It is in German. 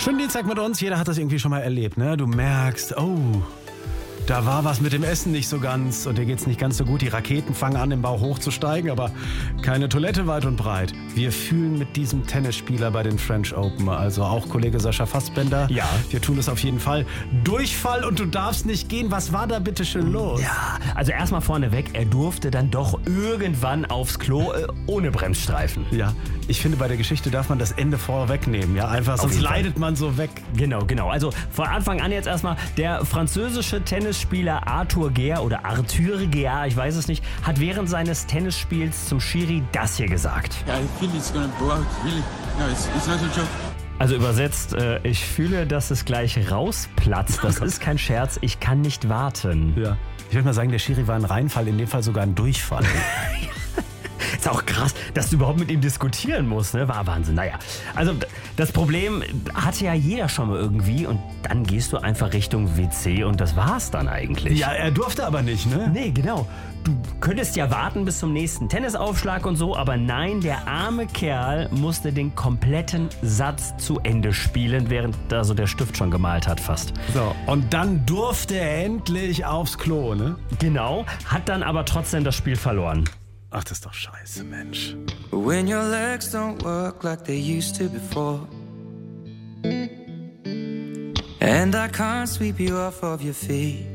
Schönen Dienstag mit uns. Jeder hat das irgendwie schon mal erlebt, ne? Du merkst, oh, da war was mit dem Essen nicht so ganz und dir geht's nicht ganz so gut. Die Raketen fangen an, im Bauch hochzusteigen, aber keine Toilette weit und breit. Wir fühlen mit diesem Tennisspieler bei den French Open, also auch Kollege Sascha Fassbender. Ja. Wir tun es auf jeden Fall. Durchfall und du darfst nicht gehen. Was war da bitte schön los? Ja, also erstmal vorneweg, er durfte dann doch irgendwann aufs Klo ohne Bremsstreifen. Ja, ich finde, bei der Geschichte darf man das Ende vorwegnehmen. Ja, einfach, sonst jeden Fall. leidet man so weg. Genau. Also von Anfang an jetzt erstmal, der französische Tennisspieler Arthur Geer oder Arthur Geer, ich weiß es nicht, hat während seines Tennisspiels zum Schiri das hier gesagt. Yeah, I feel it's gonna blow out, really. No, it's not a joke. Also übersetzt, ich fühle, dass es gleich rausplatzt. Das ist kein Scherz, ich kann nicht warten. Ja. Ich würde mal sagen, der Schiri war ein Reinfall, in dem Fall sogar ein Durchfall. Ist auch krass, dass du überhaupt mit ihm diskutieren musst, ne? War Wahnsinn. Naja, also das Problem hatte ja jeder schon mal irgendwie und dann gehst du einfach Richtung WC und das war's dann eigentlich. Ja, er durfte aber nicht, ne? Nee, genau. Du könntest ja warten bis zum nächsten Tennisaufschlag und so, aber nein, der arme Kerl musste den kompletten Satz zu Ende spielen, während da so der Stift schon gemalt hat fast. So, und dann durfte er endlich aufs Klo, ne? Genau, hat dann aber trotzdem das Spiel verloren. Ach, das ist doch scheiße, Mensch. When your legs don't work like they used to before, and I can't sweep you off of your feet.